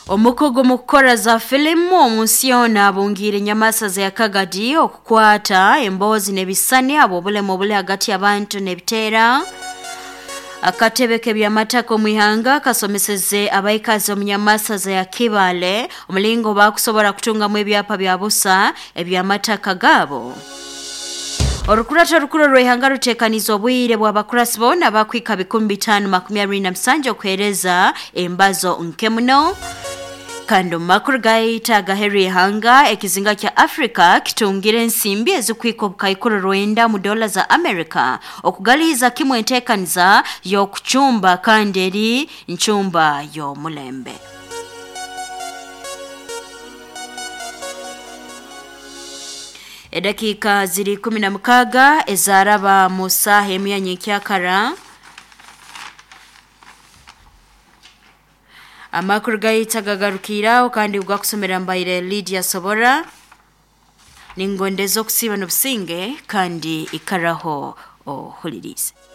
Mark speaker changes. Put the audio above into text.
Speaker 1: Omukogo mu kukora za filimu omunsi yona abungiire Nyamasaza ya Kagadi okukwata emboozi n'ebisani abo obulemu obuli hagati y'abantu n'ebiteera. Akatebe k'ebyamataka omwihanga kasomeseze abayikazi omu Nyamasaza ya Kibale omulingo bakusobola kutungamu ebyapa bya busa ebyamataka gaabo. Orukurata rukuru rw'ihanga rutekaniza obwire bw'abakurasi bona bakwika 1527 okuhereza embazo nke muno. Kando makuru gaita gaheri hanga ekizinga kya Afrika kitungire ensimbi ezikwika obukaikuru rwenda mu dola za America okugaliza kimwe entekaniza y'okuchumba kandi eri nchumba y'omulembe. Edakika ziri 16 ezaraba mu saha emyanya ekyakara. Amakuru gaita gagarukira kandi ugakusomera mbaire Lydia Sobora ningondezo kusiba n'obusinge kandi ikaraho ohulirize.